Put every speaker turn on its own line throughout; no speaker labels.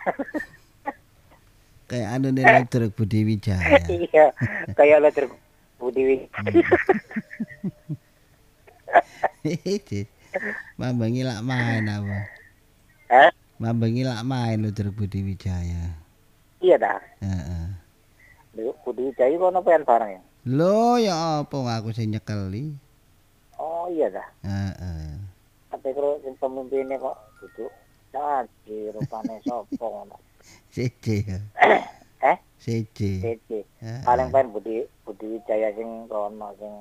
Kayak anu elektrik Budi Wijaya.
Iya, kayak elektrik Budi Wijaya.
Bambang ilak main apa?
Hah?
Bambang ilak main elektrik Budi Wijaya.
Iya dah.
Heeh.
Budi Wijaya kono pengen bareng ya.
Lho ya apa aku sing nyekeli.
Oh iya dah.
Heeh.
Tapi kalau pemimpinnya kok duduk caci rupane sopo ngono.
CC ya. CC.
CC. Paling pengen Budi Wijaya sing kono sing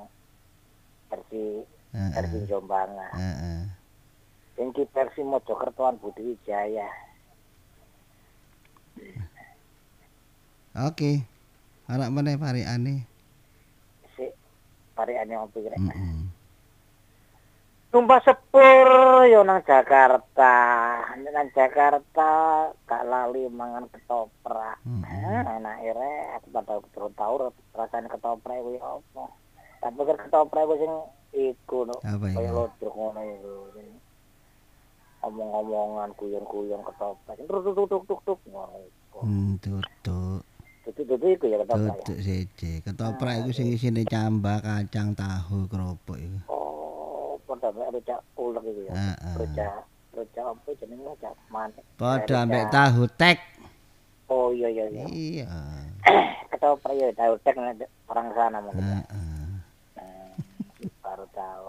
versi Jombang.
Heeh.
Sing ki versi Mojokertoan Budi Wijaya.
Oke. Anak meneh parikane.
Si parikane opo kira. Tumpah sepur yo nang Jakarta. Nang Jakarta gak lali mangan ketoprak. Enak ire aku pada turun tahu rasane ketoprak kuwi opo. Tapi kan ketoprak kuwi sing iku no. Kaya lodrok ngono iku. Omong-omongan guyon-guyon ketoprak. Tuk ngono iku.
Tutuk.
Tutuk iku ya ketoprak.
Tutuk CC. Ketoprak iku sing isine cambah, kacang, tahu, kerupuk iku.
Padha rujak ulek iki ya. Rujak apa jenenge rujak manik.
Padha ambek tahu tek.
Oh iya.
Iya.
Ketoprak ya tahu tek orang sana mungkin. Baru tahu.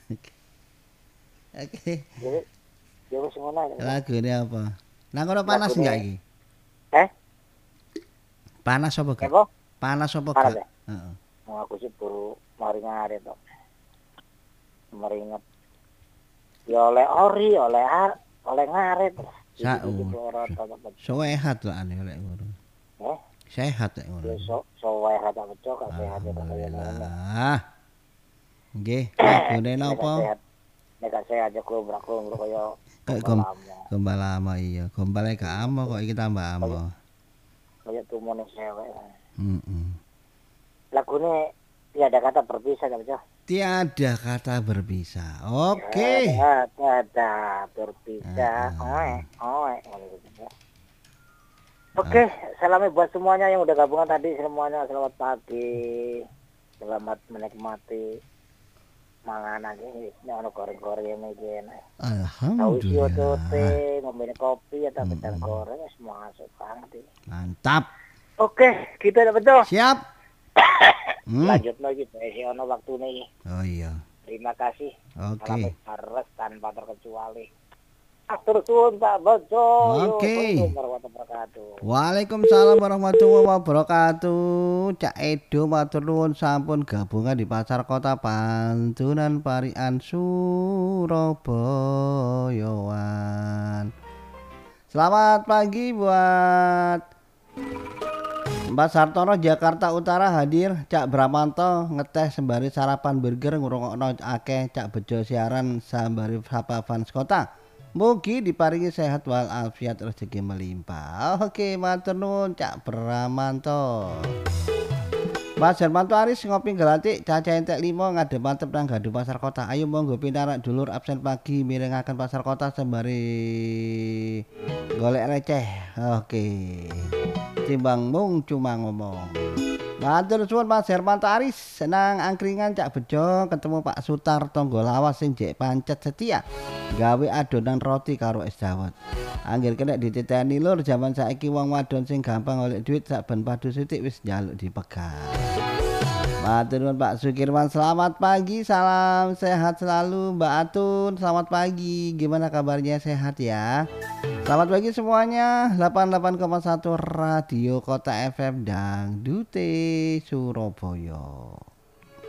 Oke.
Ya wis ngono.
Lagune apa? Nang kono panas enggak iki? Panas apa gak? Panas apa gak?
Heeh. Aku sih buru mari ngarit to. Meringet ya oleh ori oleh ngarit
sehat lah ane oleh ngono sehat lek ngono
sehat apa cok sehat
alhamdulillah nggih lagune napa
nek sehat aja klubrak kaya
gombal lama iya gombale gak amo kok iki tambah amo
kaya tumone cewek lagune tiada kata berpisah kan cok.
Tiada kata berpisah. Oke.
Tiada kata berpisah. Oke, salamnya buat semuanya yang udah gabungan tadi semuanya. Selamat pagi. Selamat menikmati manganan ini. Ini ono goreng-goreng iki enak.
Alhamdulillah.
Tahu teh, ngombe kopi atau kacang goreng semua masuk banget.
Mantap.
Oke, kita dapat tuh.
Siap.
Lanjut lagi isi ono waktu nih.
Oh iya.
Terima kasih.
Oke.
Harus tanpa terkecuali. Atur suwun Pak Bojo.
Oke. Waalaikumsalam warahmatullahi wabarakatuh. Cak Edo matur nuwun sampun gabungan di Pasar Kota Pantunan Parian Surabayaan. Selamat pagi buat Mbak Sartono Jakarta Utara hadir. Cak Bramanto ngeteh sembari sarapan burger ngurungokno akeh Cak Bejo siaran sambari sapa fans kota. Mugi diparingi sehat wal afiat rezeki melimpah. Oke, matur nuwun Cak Bramanto. Mas Hermanto Aris ngopi gelatik caca entek 5 ngadep mantep nang Gaduh Pasar Kota. Ayo monggo pinarak dulur absen pagi mirengaken Pasar Kota sembari golek receh. Oke. Timbang mung cuma ngomong. Matur suwun Mas Hermanto Aris senang angkringan Cak Bejo ketemu Pak Sutar tonggo lawas sing jek pancet setia gawe adonan roti karo es dawet. Anggir kena dititeni lur jaman saiki wong wadon sing gampang golek duit sak ben padu sithik wis njaluk dipegang. Matur nuwun Pak Sukirman, selamat pagi, salam sehat selalu Mbak Atun, selamat pagi, gimana kabarnya, sehat ya? Selamat pagi semuanya, 88,1 Radio Kota FM Dangdute Surabaya.